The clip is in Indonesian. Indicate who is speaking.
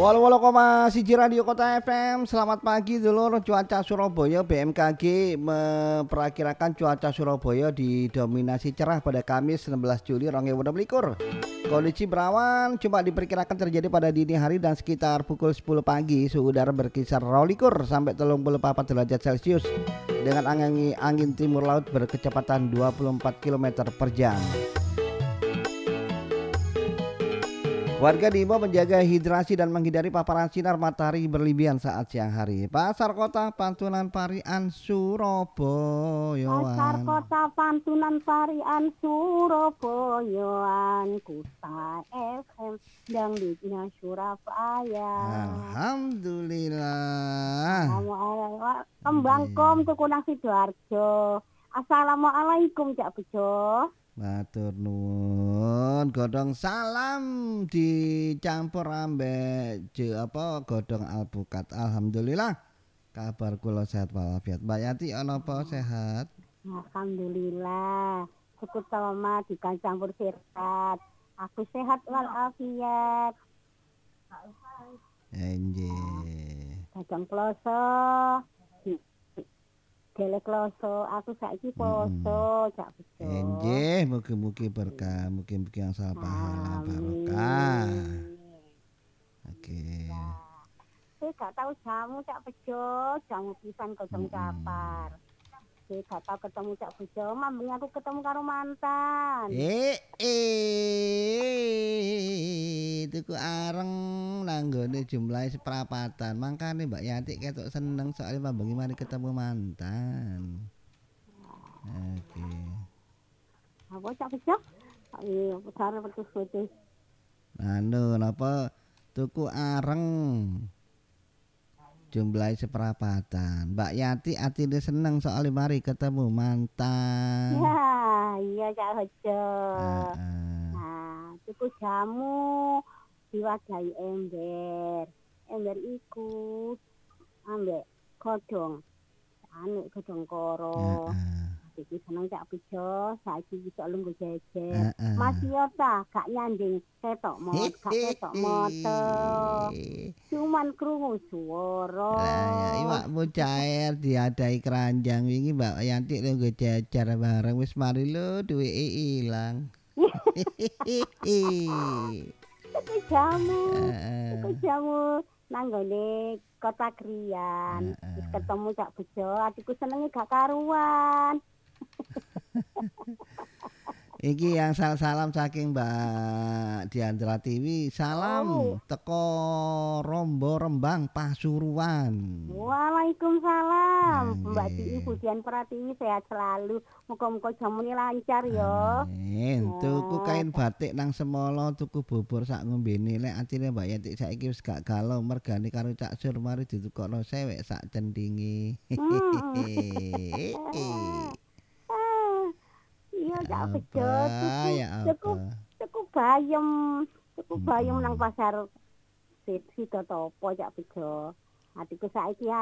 Speaker 1: 88,1 Radio Kota FM. Selamat pagi dulur. Cuaca Surabaya BMKG memperkirakan cuaca Surabaya didominasi cerah pada Kamis 16 Juli 2024. Kondisi berawan cuma diperkirakan terjadi pada dini hari dan sekitar pukul 10 pagi. Suhu udara berkisar 22 sampai 34 derajat Celcius dengan angin timur laut berkecepatan 24 km per jam. Warga diimbau menjaga hidrasi dan menghindari paparan sinar matahari berlebihan saat siang hari. Pasar Kota Pantunan Parian Surabaya.
Speaker 2: Pasar Kota Pantunan Parian Surabaya. Kuta FM dangdutnya Surabaya.
Speaker 1: Alhamdulillah.
Speaker 2: Kembangkom tuku nang Sidoarjo. Assalamualaikum Cak Bejo.
Speaker 1: Matur nuwun, godhong salam dicampur ambek godhong alpukat. Alhamdulillah. Kabar kula sehat walafiat. Mbak Yati ana apa sehat?
Speaker 2: Alhamdulillah. Cukup tomat dicampur sirat. Aku sehat walafiat.
Speaker 1: Nggih.
Speaker 2: Kadang kloso. Gelek kloso, aku saiki poso, Cak Bejo.
Speaker 1: Nggih, mugi-mugi berkah, mugi-mugi angsal pahala barokah. Oke.
Speaker 2: Gak tahu jamu Cak Bejo, jamu pisan godhong capar. Gak tahu ketemu Cak Bejo, mambeng aku ketemu karo mantan.
Speaker 1: Tuku areng nanggone jumlahe seprapatan. Mangkane Mbak Yanti ketok seneng soalnya mambengi mari ketemu mantan. Oke.
Speaker 2: Apa Cak Bejo? Iya, besar putus-putus.
Speaker 1: Anu napa tuku areng jumlahe seprapatan. Mbak Yati atine seneng soalnya mari ketemu mantan.
Speaker 2: Ya, iya Cak Bejo. Tuku jamu diwadahi ember. Ember iku ambek godhong. Anu godhong koro. Iki seneng Cak Bejo, saiki iso lungguh jejer. Mas yo ta gak nyanding ketok moto. Cuman krungu swara.
Speaker 1: Lah ya iwakmu cair diadahi keranjang wingi Mbak Yanti lungguh jejer bareng wis mari lho duweke ilang.
Speaker 2: Tuku jamu nanggone Kota Krian. Wis ketemu Cak Bejo, adikku senenge gak karuan.
Speaker 1: Iki yang salam saking Mbak Diandra Tiwi. Salam teko Rombo Rembang Pasuruan.
Speaker 2: Waalaikumsalam. Mbak Tiwi Budian Pratiwi sehat selalu. Muga-muga jamune lancar ya.
Speaker 1: Tuku kain batik nang Semolo, tuku bubur sak ngombene. Lek atine Mbak Yanti saiki wis gak galau mergane karo Cak Sur mari ditukokno sewek sak cendinge.
Speaker 2: Iya Cak Bejo, tuku bayem nang pasar Sidotopo Cak Bejo. Adikku saiki